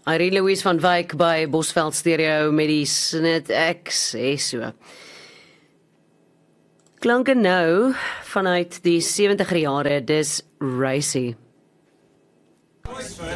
Irene Louise van Wyk by Bosveld Stereo met die Snit X so. Klanke nou vanuit die 70er jare, dis Racy.